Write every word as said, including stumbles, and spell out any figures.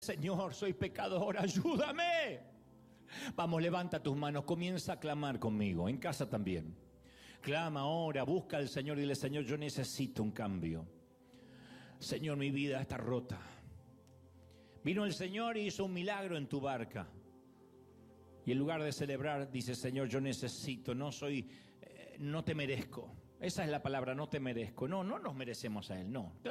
Señor, soy pecador, ayúdame. Vamos, levanta tus manos, comienza a clamar conmigo, en casa también. Clama, ora, busca al Señor y dile: Señor, yo necesito un cambio. Señor, mi vida está rota. Vino el Señor y hizo un milagro en tu barca. Y en lugar de celebrar, dice: Señor, yo necesito, no soy, eh, no te merezco. Esa es la palabra, no te merezco. No, no nos merecemos a Él, no.